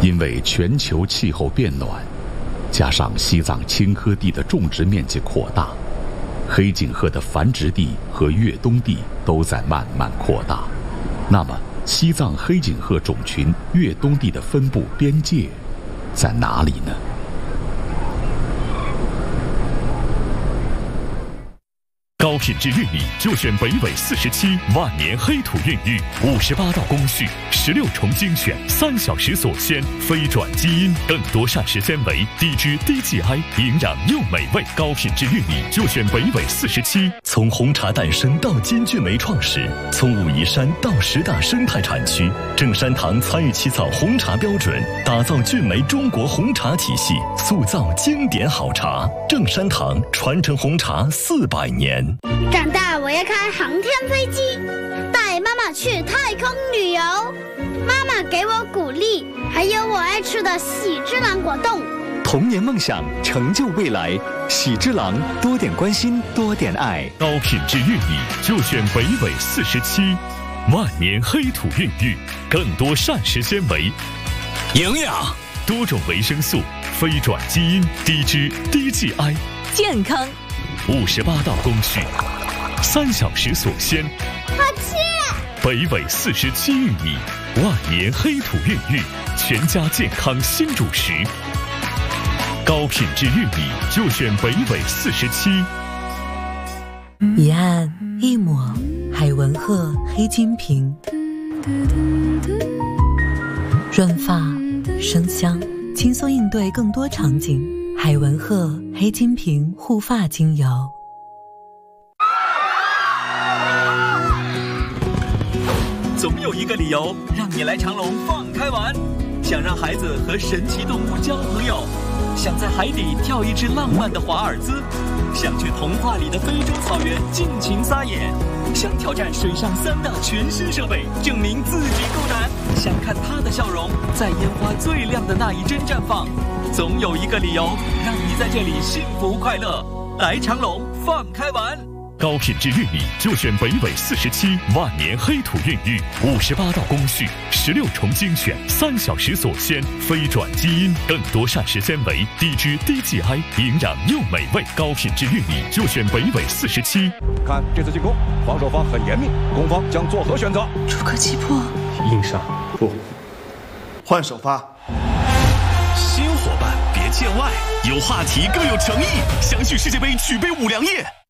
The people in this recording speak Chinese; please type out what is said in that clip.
因为全球气候变暖，加上西藏青稞地的种植面积扩大，黑颈鹤的繁殖地和越冬地都在慢慢扩大。那么，西藏黑颈鹤种群越冬地的分布边界在哪里呢？ 高品质玉米就选北纬47万年黑土孕育，58道工序，16重精选，3小时锁鲜，非转基因，更多膳食纤维，低脂低 GI， 营养又美味。高品质玉米就选北纬47。从红茶诞生到金骏眉创始，从武夷山到10大生态产区，正山堂参与起草红茶标准，打造骏眉中国红茶体系，塑造经典好茶。正山堂传承红茶400年。 长大我要开航天飞机，带妈妈去太空旅游。妈妈给我鼓励，还有我爱吃的喜之郎果冻。 童年梦想，成就未来。喜之郎，多点关心，多点爱。 高品质玉米就选北纬47，万年黑土孕育，更多膳食纤维、 营养、 多种维生素，非转基因，低脂低 GI， 健康。 58道工序，3小时锁鲜。 好吃！ 北纬47玉米，万年黑土孕育，全家健康新主食。高品质玉米就选北纬47。 一按一抹，海文鹤黑金瓶，润发生香，轻松应对更多场景。海文鹤黑金瓶护发精油。 总有一个理由让你来长隆放开玩，想让孩子和神奇动物交朋友，想在海底跳一支浪漫的华尔兹，想去童话里的非洲草原尽情撒野，想挑战水上3大全新设备，证明自己够胆，想看他的笑容在烟花最亮的那一帧绽放。总有一个理由让你在这里幸福快乐。来长隆放开玩。 高品质玉米就选北纬47，万年黑土孕育，58道工序，16重精选，3小时锁鲜，非转基因，更多膳食纤维，低脂低 GI， 营养又美味。高品质玉米就选北纬47。 看这次进攻，防守方很严密，攻方将作何选择？ 出可击破， 硬上不换首发。 新伙伴别见外，有话题更有诚意，相聚世界杯举杯5粮液。